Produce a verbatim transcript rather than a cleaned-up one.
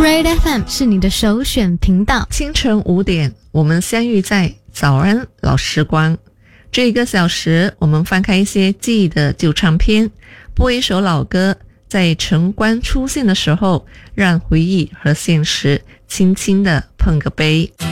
Red F M 是你的首选频道。 清晨五点，我们相遇在早安老时光。这一个小时，我们翻开一些记忆的旧唱片，播一首老歌，在晨光出现的时候，让回忆和现实轻轻地碰个杯。